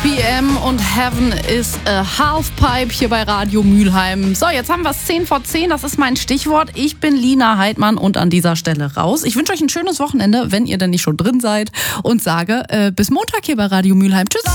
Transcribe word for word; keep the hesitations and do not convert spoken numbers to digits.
B M und Heaven is a Halfpipe hier bei Radio Mülheim. So, jetzt haben wir es zehn vor zehn, das ist mein Stichwort. Ich bin Lina Heidmann und an dieser Stelle raus. Ich wünsche euch ein schönes Wochenende, wenn ihr denn nicht schon drin seid, und sage äh, bis Montag hier bei Radio Mülheim. Tschüss.